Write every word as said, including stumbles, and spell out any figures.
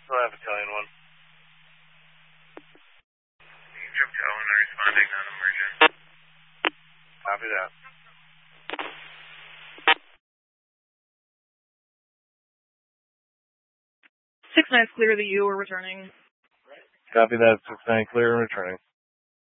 Still have Battalion one. Egypt to Owen, responding non-emergent. Copy that. Six nine, clear the U. We're returning. Copy that. Six nine, clear and returning.